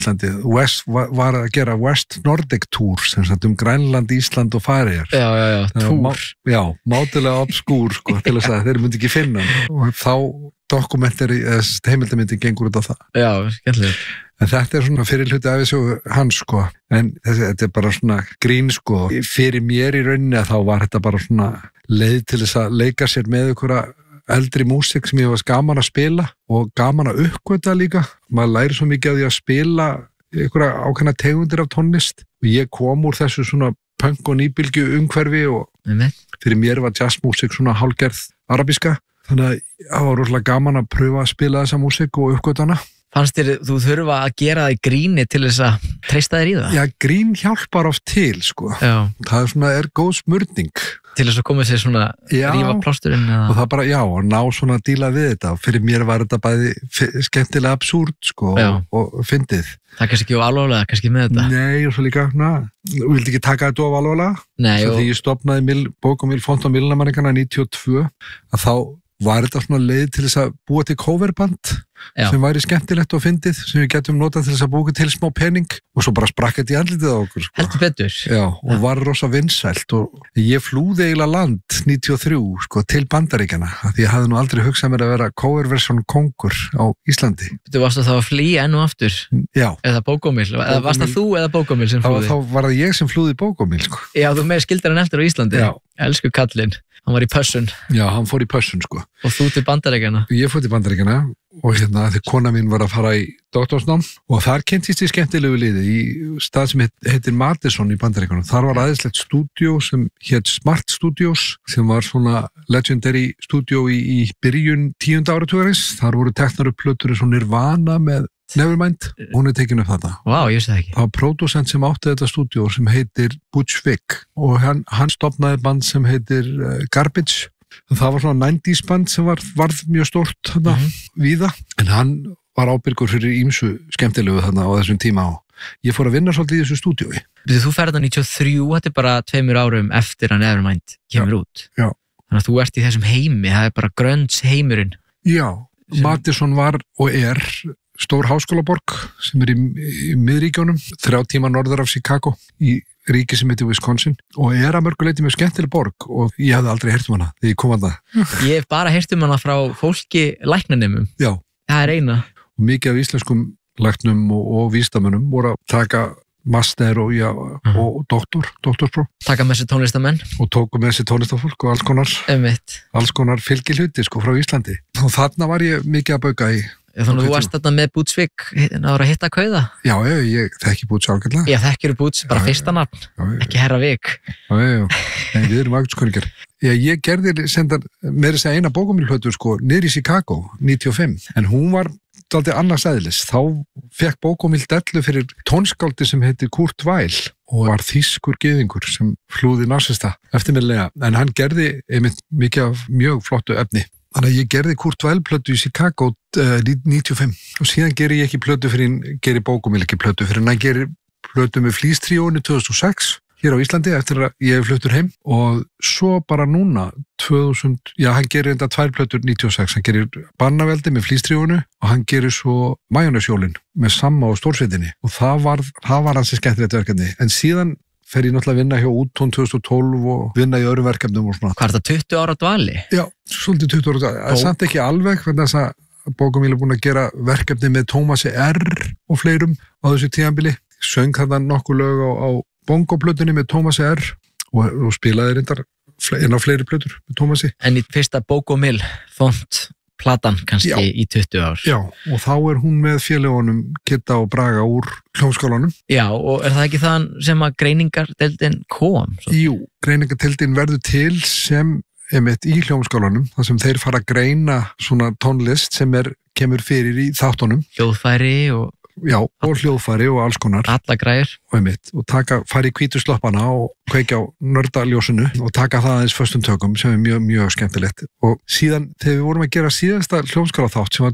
West var að gera West Nordic Tour sem sagt Grænland, Ísland og Færeyjar. Já, túr. Já, mátulega obskúr sko, til þess að þeir myndi ekki finna og þá dokumentari, heimildamyndin gengur út á það. Já, skemmtilegt. En þetta svona fyrir hluti af þessu hans sko, en þetta bara svona grín sko, fyrir mér í rauninni að þá var þetta bara svona leið til þess að leika sér með einhverja eldri músík sem ég var gaman að spila og gaman að uppgöta líka. Maður læri svo mikið að því að spila einhverja ákveðna tegundir af tónlist og ég kom úr þessu svona punk og nýbylgju umhverfi og fyrir mér var jazzmúsík svona hálfgerð arabíska. Þannig að það var rosalega gaman að pröfa að spila þessa músík og uppgöta hana. Fannst þér þú þurfa að gera það í gríni til þess að treysta þér í það? Já, grín hjálpar oft til, sko. Já. Það svona góð smurning. Til þess að koma sér svona rífa plásturinn eða... Og það bara, já, og ná svona að díla við þetta. Fyrir mér var þetta bæði skemmtilega absúrt, sko, og fyndið. Það er kannski ekki of alvarlega, kannski með þetta? Nei, og svo líka, þú vildi ekki taka þetta of alvarlega? Nei, svo því ég stofnaði bók Font og Milnamanningana 92, að þá var þetta svona leið til þess að búa til coverband sem væri skemmtilegt og fyndið sem við getum notað til þess að búa til smá pening og svo bara sprakk þetta í andlitið á okkur sko. Heldur betur. Já, og var rosa vinsælt og ég flúði eiginlega land 93 sko, til Bandaríkjana því ég hafði nú aldrei hugsað mér að vera coverversjón kongur á Íslandi. Þú varst að þá að flýja enn og aftur? Já. Eða Bókomil? Eða varst það þú eða Bókomil sem flúði? Þá var það ég sem flúði Bókomil sko. Já, þú með skildar hann eftir á Íslandi? Já. Elsku kallinn. Hann var í pössun. Já, hann fór í pössun sko. Og þú til Bandaríkjana? Ég fór til Bandaríkjana og því kona mín var að fara í doktorsnám og þar kynntist ég skemmtilegu liði í stað sem heitir Madison í Bandaríkjunum. Þar var aðeinslegt stúdíó sem hét Smart Studios sem var svona legendary stúdíó í byrjun 10. áratugarins. Þar voru teknar upp plötur eins og Nirvana með Nevermind, hún tekin upp þetta. Vá, ég sé það ekki. Það var pródúsent sem átti þetta stúdíó sem heitir Butch Vig og hann stofnaði band sem heitir Garbage. Það var svona 90s band sem varð mjög stórt þarna víða, en hann var ábyrgur fyrir ýmsu skemmtilegu þarna á þessum tíma og ég fór að vinna svolítið í þessu stúdíói. Þú ferð þarna 93, þetta bara 2 árum eftir að Nevermind kemur út. Já. Þannig að þú ert í þessum heimi, það bara grönns heimurinn. Já, Madison var og stór háskólaborg sem í miðríkjónum, 3 tíma norðar af Chicago í ríki sem heitir Wisconsin og að mörgu leyti mjög skemmtileg borg og ég hafði aldrei heyrt hana þegar ég kom að það. Ég hef bara heyrt hana frá fólki læknanemum. Já. Það eina. Og mikið af íslenskum læknum og vísindamönnum voru að taka master og doktorspróf. Taka með sér tónlistamenn. Og tóku með sér tónlistafólk og alls konar fylgihluti sko frá Íslandi. Og þarna var ég mikið að bauka í. Þannig að þú varst þarna með Boots Vig að hitta kauða? Já, ég þekki Boots ágætlega. Já, þekkir Boots, bara fyrsta nafn, ekki herra Vig. Já, nei, við erum ágætskörningar. Já, ég gerði með þess að eina bókamílplötu sko, niður í Chicago, 95, en hún var dálítið annars eðlis. Þá fekk bókamíl dellu fyrir tónskáldi sem heitir Kurt Weill og var þýskur gyðingur sem flúði nasista eftirminnilega, en hann gerði einmitt mikið af mjög flottu efni. Þannig að ég gerði Kurt Weill plötu í Chicago 95 og síðan geri bókamíl ekki plötu fyrir hann gerir plötu með Flýstríónu 2006 hér á Íslandi eftir að ég hef fluttur heim og svo bara núna 2000, hann gerir enda 2 plötur 96, hann gerir Bannaveldi með Flýstríónu og hann gerir svo Majónesjólin með Samma og Stórsveitinni og það var hans skemmtilegt verkefni, en síðan fer ég náttúrulega að vinna hjá Úttón 2012 og vinna í öðrum verkefnum og svona. Hvað er það, 20 ára dvali? Já, svolítið 20 ára dvali. Það er samt ekki alveg, hvernig þess að Bókamíl er búin að gera verkefni með Tómasi R. og fleirum á þessu tímabili. Söng þarna nokkuð lög á bongoplötunni með Tómasi R. og spilaði reyndar inn á fleiri plötur með Tómasi. En í fyrsta Bókamíl font platan kannski í 20 ár. Já, og þá er hún með félagunum Kitta og Braga úr hljómskálanum. Já, og er það ekki þann sem að greiningardeildin kom? Jú, greiningardeildin verður til sem einmitt í hljómskálanum, þar sem þeir fara að greina svona tónlist sem kemur fyrir í þáttunum. Hljóðfæri og... Já, og hljóðfæri og alls konar. Alla græður. Og fara í hvítu sloppana og kveikja á nördaljósinu og taka það aðeins föstum tökum sem mjög, mjög skemmtilegt. Og síðan, þegar við vorum að gera síðasta hljómskálaþátt sem var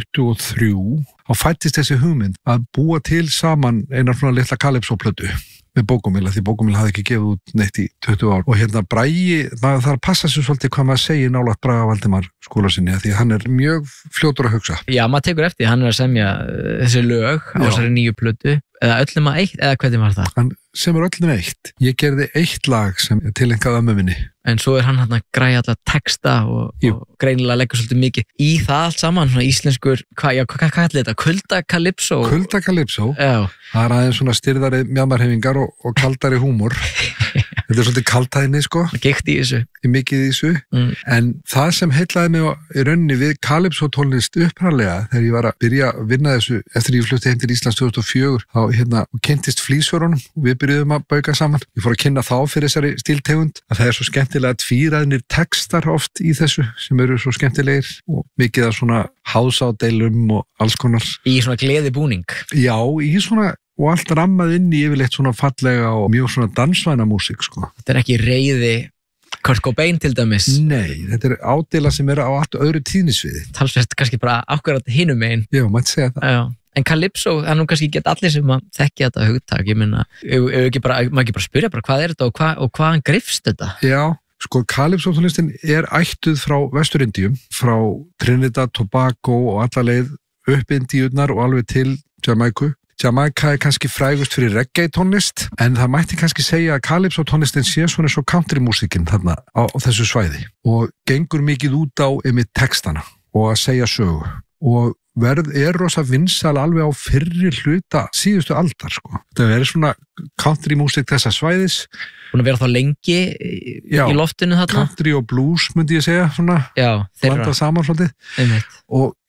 2023, þá fættist þessi hugmynd að búa til saman einar svona litla kalypsóplötu með bókumíla, því bókumíla hafði ekki gefið út neitt í 20 ár. Og hérna Bragi, maður þarf að passa sér svolítið hvað maður segir nálægt Braga Valdimar Skúlasyni, því hann mjög fljótur að hugsa. Já, maður tekur eftir, hann að semja þessi lög á þessari nýju plötu, eða öllum að eitt, eða hvernig var það? Hann semur öllum eitt. Ég gerði eitt lag sem tilengað ömmu minni. En svo hann að græja alla texta og greinilega leggur svolítið mikið í það allt saman, svona íslenskur, hvað kallir þetta? Kuldakalypsó? Kuldakalypsó. Já. Það aðeins svona styrðari mjaðmarhefingar og kaldari húmor. Þetta svolítið kaldhæðni, sko. Gigt í þessu. Mikið í þessu. En það sem heillaði mig í rauninni við Kalypsó tónlist upphaflega, þegar ég var að byrja að vinna þessu eftir ég flutti heim til Íslands 2004, þá kynntist flísvörunum og við byrjuðum að bauka saman. Ég fór að kynna þá fyrir þessari stíltegund að það svo skemmtilega tvíræðnir textar oft í þessu sem eru svo skemmtilegir og mikið af svona háðsádeilum og alls konar. Í svona gleðibúning. Já, í svona og allt rammað inn í yfirleitt svona fallega og mjög svona dansvæna músík, sko. Þetta ekki reiði Kurt Cobain til dæmis? Nei, þetta ádeila sem á allt öðru tíðnisviði. Talsvert kannski bara akkurat hinum megin. Já, mætti segja það. Já. En Kalypsó, það nú kannski get allir sem að þekkja þetta hugtak, ég minna, maður ekki bara spyrja hvað er þetta og hvaðan grifst þetta? Já, sko, Kalypsó tónlistin ættuð frá Vestur-Indíum, frá Trinidad, Tobago og alla leið upp Indíurnar og alveg til Jamaica. Jamaica kannski frægust fyrir reggae tónlist, en það mætti kannski segja að Kalypsó tónlistin sé svona svo countrymúsíkin þarna á þessu svæði og gengur mikið út á einmitt textana og að segja sögu og rosa vinsæl alveg á fyrri hluta síðustu aldar, sko. Það verður svona countrymúsík þessa svæðis. Búin að vera þá lengi í loftinu þarna? Country og blues, myndi ég segja, svona. Já, þeirra. Blandað saman svolítið. Einmitt.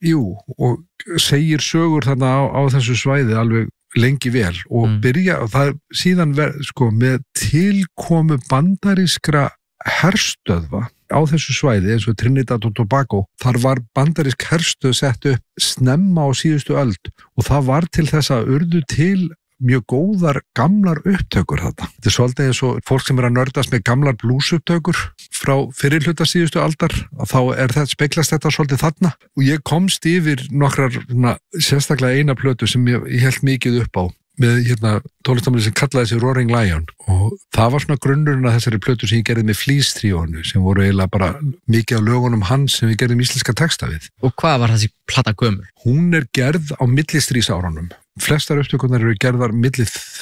Og segir sögur þarna á þessu svæði alveg lengi vel og byrja, það síðan sko, með tilkomu bandarískra herstöðva á þessu svæði eins og Trinidad og Tobago, þar var bandarísk herstöð sett upp snemma á síðustu öld og það var til þess að urðu til mjög góðar gamlar upptökur þarna. Þetta svolítið eins og fólk sem að nördast með gamlar bluesupptökur frá fyrir hluta síðustu aldar, þá speglast þetta svolítið þarna og ég komst yfir nokkrar sérstaklega eina plötu sem ég held mikið upp á með tónlistamæli sem kallaði sig Roaring Lion og það var svona grunnurinn að þessari plötu sem ég gerði með Flís-tríónu sem voru eiginlega bara mikið af lögunum hans sem við gerðum íslenska texta við. Og hvað var þessi plata gömul? Hún gerð á millistrísárunum. Flestar upptökurnar eru gerðar milli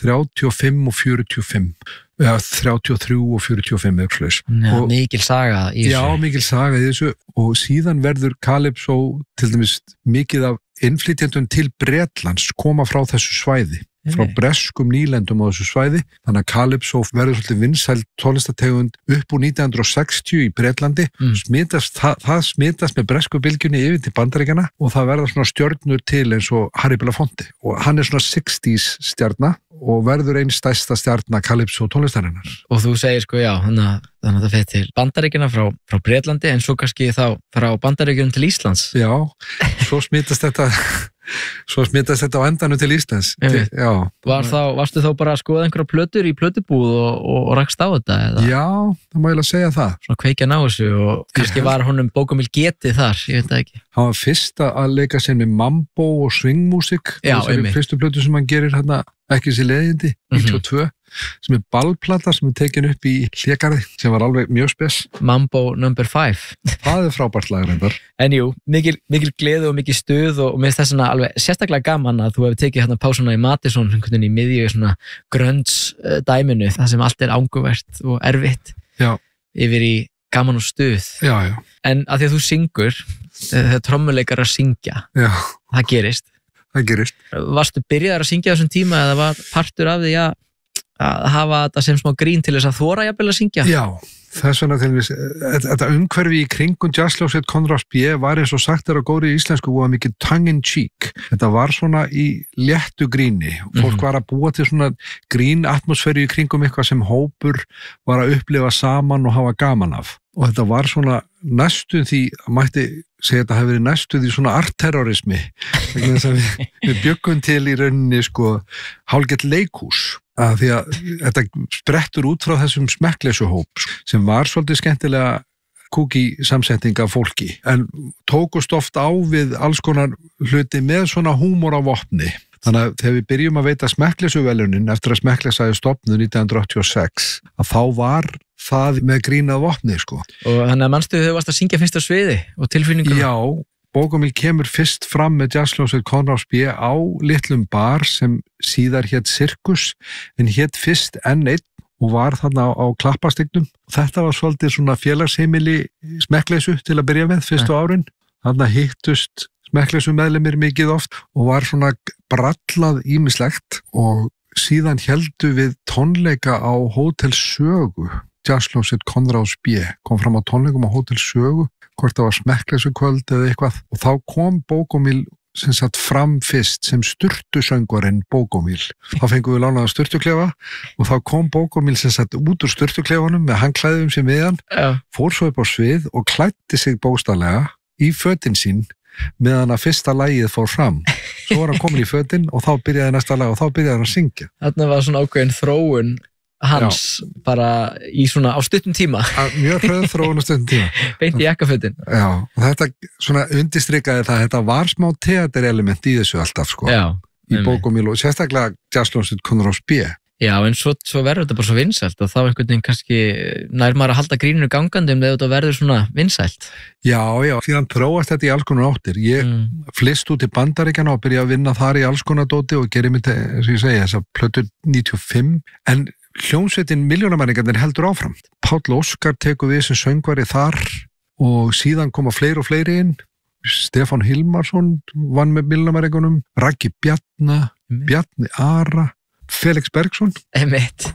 35 og 45 eða 33 og 45 eitthvað. Mikil saga í þessu. Já, mikil saga í þessu og síðan verður Kalypsó til dæmis mikið af innflytjendum til Bretlands koma frá þessu svæði, frá breskum nýlendum á þessu svæði, þannig að Kalypsó verður svolítið vinsæl tónlistategund upp úr 1960 í Bretlandi, það smitast með bresku bylgjunni yfir til Bandaríkjana og það verða svona stjörnur til eins og Harry Belafonte og hann svona 60s stjarna og verður einn stærsta stjarna Kalypsó tónlistarinnar. Og þú segir sko já, þannig að það fyrir til Bandaríkjana frá Bretlandi en svo kannski þá frá Bandaríkjunum til Íslands. Já, svo smitast þetta á endanum til Íslands. Já. Varstu þá bara að skoða einhverja plötur í plötubúð og rakst á þetta? Eða? Já, það má ég að segja það. Svona kveikja ná þessu og kannski var honum Bókumil getið þar, ég veit það ekki. Hann var fyrst að leika sér með mambo og swingmusik. Já, einmitt. Fyrstu plötu sem hann gerir hérna ekki sér leiðindi, 92, sem ballplata sem tekin upp í Hlégarði, sem var alveg mjög spes. Mambo No. 5. Það frábært lag reyndar. En jú, mikil gleði og mikil stuð og mér finnst það svona alveg sérstaklega gaman að þú hefur tekið hérna pásuna í Madison í miðju svona grönns dæminu, það sem allt ánguvert og erfitt. Já. Yfir í gaman og stuð. Já. En að því að þú syngur, þegar trommuleikar að syngja, já. Það gerist. Varstu byrjaðar að syngja þessum tíma eða var partur af því að hafa þetta sem smá grín til þess að þora jafnvel að syngja? Já, þess vegna til þess þetta umhverfi í kringum jazzhljómsveit Konráðs B var eins og sagt á góðri íslensku og mikið tongue in cheek. Þetta var svona í léttu gríni. Fólk var að búa til svona grín atmosfæru í kringum eitthvað sem hópur var að upplifa saman og hafa gaman af. Og þetta var svona næstu því, mætti segja þetta hefði verið næstu því svona artterrorismi. Við bjöggum til í rauninni sko hálfgett leikhús. Því að þetta sprettur út frá þessum smekkleysu hóp sem var svolítið skemmtilega kúki samsetning af fólki en tókust oft á við alls konar hluti með svona húmor á vopni. Þannig að þegar við byrjum að veita Smekkleysuverðlaunin eftir að Smekkleysa er stofnuð 1986, að þá var það með grínað vopni, sko. Og þannig að manstu þau varst að syngja fyrst á sviði og tilfinningum? Já, Bógumil kemur fyrst fram með jazzhljómsveit Konráðs B. á litlum bar sem síðar hét Sirkus, en hét fyrst N1 og var þarna á Klappastignum. Þetta var svolítið svona félagsheimili Smekkleysu til að byrja með fyrstu árin. Þarna hittust Smekkleysu meðlimir mikið oft og var svona brallað ýmislegt og síðan héldu við tónleika á Hótel Sögu. Jazzhljómsveit Konráðs B. kom fram á tónleikum á Hótel Sögu, hvort það var Smekkleysukvöld eða eitthvað, og þá kom Bógumil sem satt fram fyrst sem sturtusöngvarinn Bógumil. Þá fengum við lánaða sturtuklefa og þá kom Bógumil sem satt út úr sturtuklefanum með handklæðum sem viðan, fór svo upp á svið og klæddi sig bókstaflega í fötin sín meðan að fyrsta lagið fór fram. Svo var hann komin í fötin og þá byrjaði næsta lag og þá byrjaði hann að syngja. Þarna var svona ákveðin þróun hans bara í svona á stuttum tíma. Mjög hröð þróun á stuttum tíma. Beint í jakkafötin. Já, og þetta svona undirstrikaði það, þetta var smá teaterelement í þessu alltaf, sko. Já. Í Bógumil og sérstaklega jazzhljómsveit Konráðs B. Já, en svo verður þetta bara svo vinsælt og þá einhvern veginn kannski nær maður að halda gríninu gangandi þegar þetta verður svona vinsælt. Já, síðan þróast þetta í alls konar áttir. Ég flyst út til Bandaríkjanna og byrja að vinna þar í alls konar dóti og gerir mig, eins og ég segi, þessa plötu 95, en hljómsveitin Milljónamæringarnir heldur áfram. Páll Óskar tekur við sem söngvari þar og síðan koma fleiri og fleiri inn. Stefán Hilmarsson vann með Milljónamæringunum, Raggi Bjarna, Bjarni Ara, Felix Bergsson. Einmitt.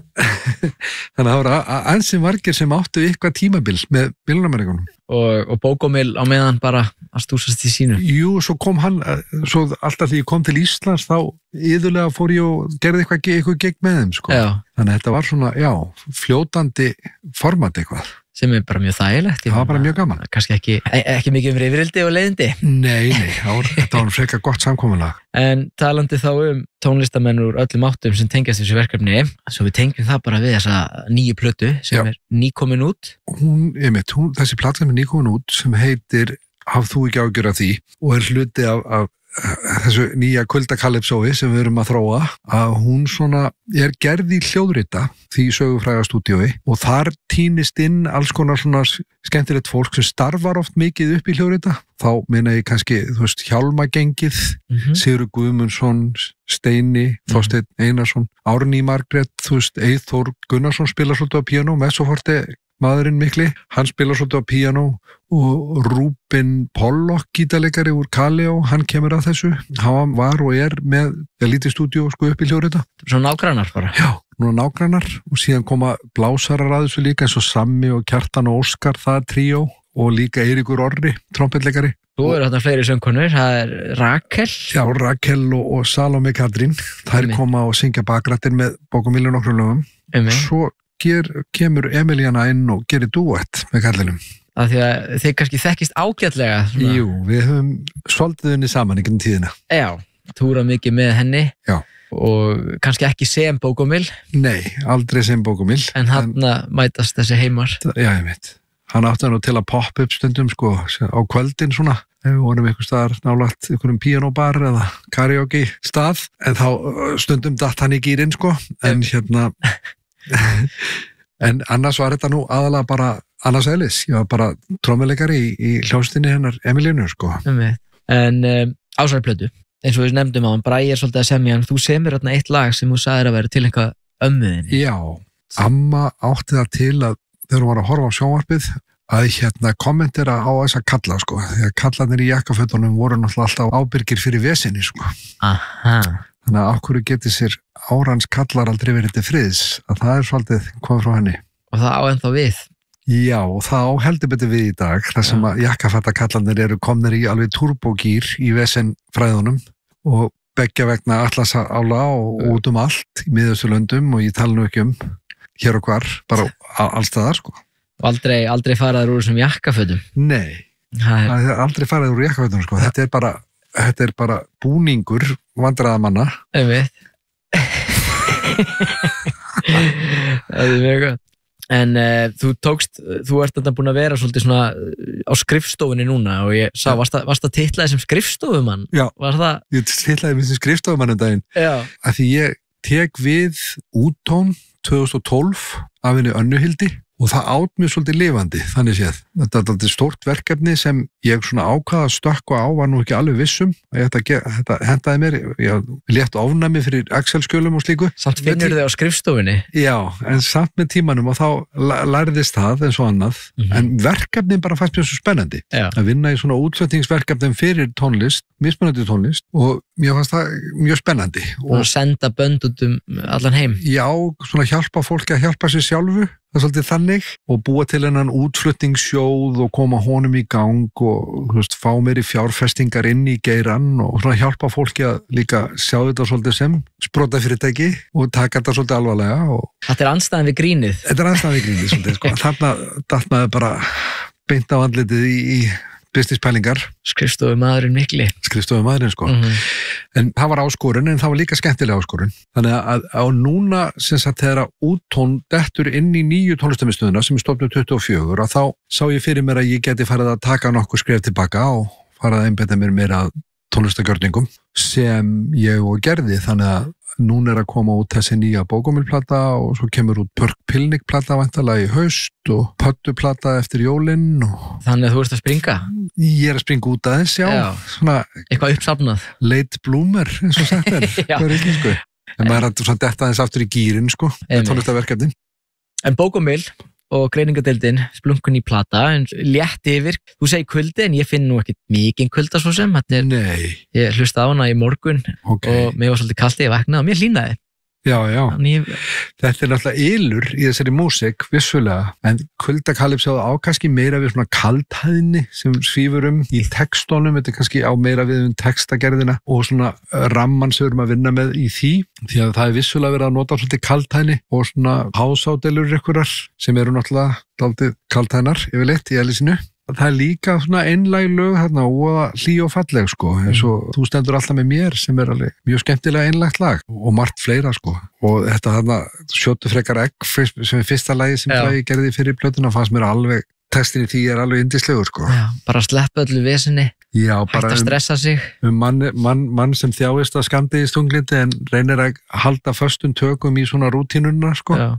Þannig að það voru ansi margir sem áttu eitthvað tímabil með Milljónamæringunum. Og Bógumil á meðan bara að stúsast í sínu. Jú, svo kom hann, svo alltaf því ég kom til Íslands þá iðulega fór ég og gerði eitthvað gegn með þeim, sko. Já. Þannig að þetta var svona, fljótandi format eitthvað. Sem er bara mjög þægilegt. Það var bara mjög gaman. Kannski ekki mikið yfirildi og leiðindi. Nei, þetta var frekar gott samkomulag. En talandi þá tónlistamenn úr öllum áttum sem tengjast þessu verkefni, svo við tengjum það bara við þessa nýju plötu sem er nýkomin út. Þessi plata sem er nýkomin út sem heitir Haf þú ekki ágjör af því og er hluti af þessu nýja kuldakalipsói sem við erum að þróa, að hún svona er gerð í hljóðrita því sögufræga stúdíói og þar tínist inn alls konar svona skemmtilegt fólk sem starfar oft mikið upp í hljóðrita. Þá meina ég kannski, Hjálmagengið, Sigurður Guðmundsson, Steini, Þorsteinn Einarsson, Árný Margrét, Eyþór Gunnarsson spilar svolítið á píanó, mezzoforte maðurinn mikli, hann spilar svolítið á píanó og Rúben Pollock, gítarleikari úr Kaleo, hann kemur að þessu. Hann var og er með lítið stúdíó upp í hljóðrita. Svona nágrannar bara? Já, núna nágrannar og síðan koma blásarar að þessu líka eins og Sammi og Kjartan og Óskar, það tríó og líka Eiríkur Orri, trompetleikari. Þú eru þarna fleiri söngkonur, það er Rakel. Já, Rakel og Salome Katrín, þær koma og syngja bakrættir með Bógumil og nokkrum lögum. Svo kemur Emiliana inn og gerir duett með kallinum. Af því að þeir kannski þekkist ágætlega. Svona. Jú, við höfum svolítið henni saman í tíðina. Já, túra mikið með henni. Já. Og kannski ekki sem Bógumil. Nei, aldrei sem Bógumil. En hann mætast þessi heimar. Já, ég veit. Hann átti hann til að poppa upp stundum sko, á kvöldin svona. Við vorum einhver staðar nálægt einhverjum píanóbar eða karaoke stað. En þá stundum datt hann í gírinn sko. En en annars var þetta nú aðalega bara annars eðlis, ég var bara trommuleikari í hljómsveitinni hennar Emilínu sko. En ásvarplötu, eins og við nefndum á hann, Bragi er svolítið að semja hann, þú semur þarna eitt lag sem þú sagðir að vera til einhvað ömmuðinni. Já, amma átti það til að þegar hún var að horfa á sjónvarpið að kommentera á þessa kalla sko, því að kallarnir í jakkafötunum voru náttúrulega alltaf ábyrgir fyrir vesinni sko. Aha. Þannig að okkur getur sér árans kallar aldrei verið til friðs, að það er svolítið komið frá henni. Og það á ennþá við? Já, og það á heldur betur við í dag, þar sem að jakkafattakallarnir eru komnir í alveg turbogýr í vesenfræðunum og beggja vegna Atlasála og út allt í Miðausturlöndum og ég tala nú ekki hér og hvar, bara allstaðar sko. Og aldrei faraður úr þessum jakkafötum? Nei, það er aldrei faraður úr jakkafötum sko, þetta er bara búningur vandræðamanna. Það er mjög gott. En þú ert þetta búin að vera svolítið svona á skrifstofunni núna og ég sá, varst að titlaði sem skrifstofumann? Já, það... ég titlaði mér sem skrifstofumann daginn. Já. Af því ég tek við Útón 2012 af henni Önnuhildi og það át mér svolítið lifandi, þannig séð. Þetta er stórt verkefni sem ég svona ákvaða að stökkva á, var nú ekki alveg vissum. Þetta hendaði mér, ég létt ofnæmi fyrir Excel-skjölum og slíku. Samt finnur þau á skrifstofunni? Já, en samt með tímanum og þá lærðist það eins og annað. En verkefnin bara fannst mér svo spennandi. Já. Að vinna í svona útsettingsverkefnin fyrir tónlist, mismunandi tónlist og mér fannst það mjög spennandi. Og senda bönd út allan heim? Já, svona hjálpa fólki að hjálpa sér sjálfu. Það er svolítið þannig og búa til hennan útflutningssjóð og koma honum í gang og fá mér í fjárfestingar inn í geirann og svona hjálpa fólki að líka sjá þetta svolítið sem sprotafyrirtæki og taka þetta svolítið alvarlega. Þetta er andstæðan við grínið? Þetta er andstæðan við grínið svolítið, sko. Þarna datt maður bara beint á andlitið í businesspælingar. Skrifstofumaðurinn mikli. Skrifstofumaðurinn, sko. En það var áskorun, en það var líka skemmtilega áskorun. Þannig að á núna, sem sagt, þegar Útón dettur inn í nýju tónlistamiðstöðuna sem er stofnuð 24, að þá sá ég fyrir mér að ég geti farið að taka nokkur skref tilbaka og farið að einbeita mér meira tónlistagjörningum sem ég og gerði, þannig að núna er að koma út þessi nýja bókomilplata og svo kemur út Pörk Pilnik-plata væntanlega í haust og Pöttu-plata eftir jólin. Þannig að þú ert að springa? Ég er að springa út aðeins, já. Svona eitthvað uppsafnað? Late bloomer, eins og sagt er. Sko. En maður er að detta aðeins aftur í gýrin, sko, með tónlistaverkefnin. En bókomil og greiningadeildin splunkun í plata, en létt yfir. Þú segir kuldi, en ég finn nú ekkert mikið kulda svo sem. Nei. Ég hlusta á hana í morgun og mér var svolítið kalt ég vaknaði og mér hlýnaði. Já. Þetta er náttúrulega ylur í þessari músík, vissulega, en kuldakalipsjáðu á kannski meira við svona kaldhæðni sem svífur í textónum, þetta er kannski á meira við textagerðina og svona ramman sem við erum að vinna með í því að það er vissulega verið að nota svolítið kaldhæðni og svona hásádellur einhverjar sem eru náttúrulega dálítið kaldhæðnar yfirleitt í eðlisínu. Það er líka svona einlæg lög þarna og hlý og falleg, sko, eins og þú stendur alltaf með mér sem er alveg mjög skemmtilega einlægt lag og margt fleira, sko, og þetta þarna Sjóttu frekar egg sem er fyrsta lagi sem ég gerði fyrir plötuna fannst mér alveg, textin í því er alveg yndislegur, sko. Já, bara sleppa öllu vesinni. Já, hægt að stressa sig. Mann sem þjáist að skamdi í stunglindi en reynir að halda föstum tökum í svona rútínuna, sko. Já,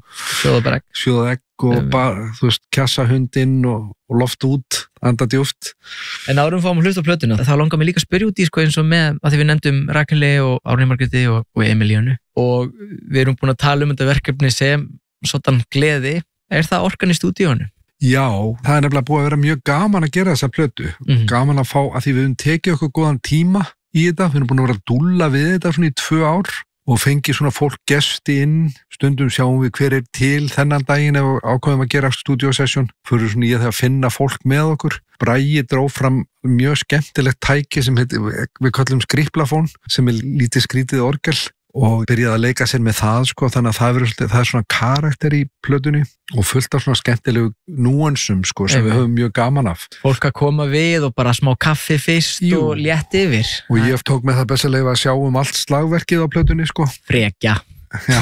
sjóða egg og bara, þú veist, kjassa hundinn og loft út, anda djúft. En árum fáum að hlusta á plötuna, þá langar mig líka að spyrja út í, sko, eins og með að því við nefndum Rakeli og Árný Margréti og Emilíönu og við erum búin að tala þetta verkefni sem svona gleði. Er það orkan í stúdíónu? Já, það er nefnilega búið að vera mjög gaman að gera þessa plötu. Gaman að fá, að því við höfum tekið okkur góðan tíma í þetta, við erum búin að vera að dúlla við þetta svona í 2 ár og fengið svona fólk gesti inn, stundum sjáum við hver er til þennan daginn ef ákveðum að gera studiosession, fyrir svona í að finna fólk með okkur. Bragi dró fram mjög skemmtilegt tæki sem við kallum skriplafón, sem er lítið skrítið orgel og byrjaði að leika sér með það, sko, þannig að það er svona karakter í plötunni og fullt af svona skemmtilegu núansum, sko, sem við höfum mjög gaman af. Fólk að koma við og bara smá kaffi fyrst og létt yfir. Og ég tók með það bestilega að sjá allt slagverkið á plötunni, sko. Frekja. Já,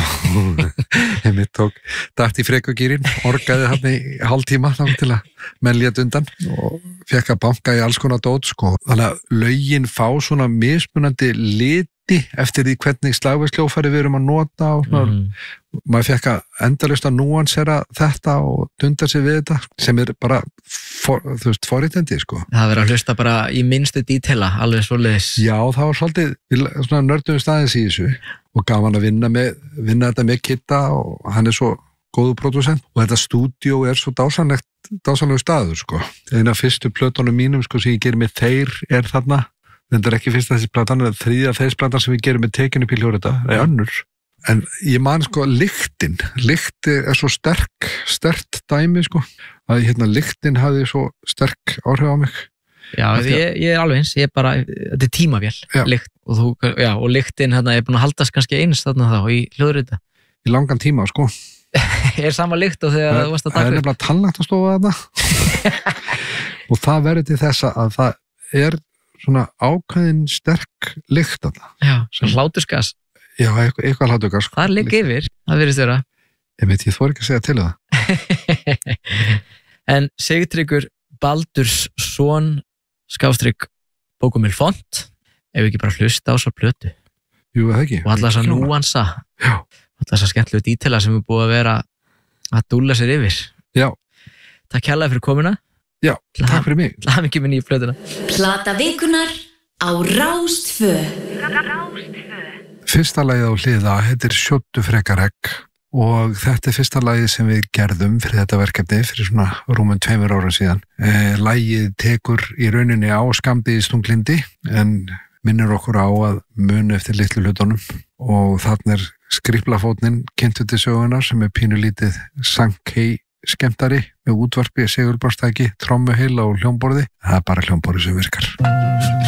ég tók dætt í frekugýrin, orgaði hann í hálftíma þá til að menn lét undan og fekk að banka í alls konar dót, sko. Þannig að lögin fá svona mismunandi lit eftir því hvernig slagverksljófæri við erum að nota og maður fekk að endalaust að núansera þetta og dunda sig við þetta sem er bara forréttindi, sko. Það verður að hlusta bara í minnstu dítela, alveg svoleiðis. Já, það var svolítið, svona nördum staðins í þessu og gaman að vinna þetta með Kitta og hann er svo góðu pródúsent og þetta stúdíó er svo dásanlegu staður, sko. Eina fyrstu plötunum mínum, sko, sem ég gerir með þeir er þarna. Þetta er ekki fyrst þessi platan, það er þriðja þess platan sem við gerum með tekinu upp í hljóðrita, það er önnur. En ég man, sko, lyktin er svo sterkt dæmi, sko, að lyktin hafði svo sterk áhrif á mig. Já, ég er alveg eins, ég er bara, þetta er tímavél, lykt, og lyktin er búin að haldast kannski eins þarna þá í hljóðrita. Í langan tíma, sko. Er sama lykt og þegar þú varst að taka. Það er nefnilega tannlæknastofa þarna. Og það verður til þess að það er svona ákveðin sterk lykt af það. Já, svona hlátursgas. Já, eitthvað hlátursgas. Það er líka yfir, það verðist vera. Ég þori ekki að segja til það. En Sigtryggur Baldursson _ Bókumil font, ef ekki bara hlusta á svo plötu. Jú, það ekki. Og alla þessa núansa. Já. Alla þessa skemmtilegu dítela sem er búið að vera að dúlla sér yfir. Já. Takk kærlega fyrir komuna. Já, takk fyrir mig. Það hafði ekki með nýja plötuna. Plata vikunar á Rás 2. Fyrsta lagið á hliða heitir Sjóddu frekar egg og þetta fyrsta lagið sem við gerðum fyrir þetta verkefni fyrir svona rúmum 2 ára síðan. Lagið tekur í rauninni á skammdegis-þunglindi en minnir okkur á að muna eftir litlu hlutunum og þarna skriplafótnin kynntu til sögunar sem pínulítið sankei skemmtari með útvarpi, segulbárstæki, trommuheila og hljómborði. Það bara hljómborði sem virkar.